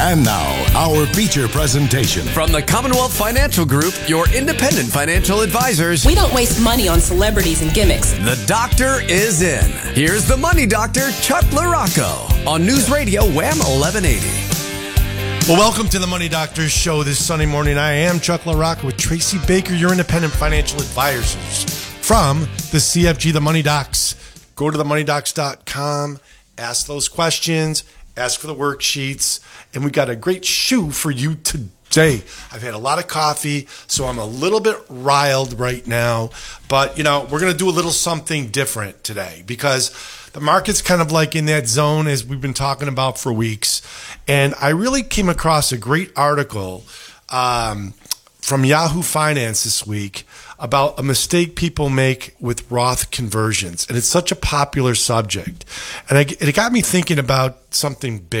And now, our feature presentation. From the Commonwealth Financial Group, your independent financial advisors. We don't waste money on celebrities and gimmicks. The doctor is in. Here's the money doctor, Chuck LaRocco, on News Radio Wham 1180. Well, welcome to the Money Doctors Show this Sunday morning. I am Chuck LaRocco with Tracy Baker, your independent financial advisors from the CFG, the Money Docs. Go to themoneydocs.com, ask those questions, ask for the worksheets, and we got a great shoe for you today. I've had a lot of coffee, so I'm a little bit riled right now. But, we're going to do a little something different today because the market's kind of like in that zone as we've been talking about for weeks. And I really came across a great article from Yahoo Finance this week about a mistake people make with Roth conversions. And it's such a popular subject. And it got me thinking about something big.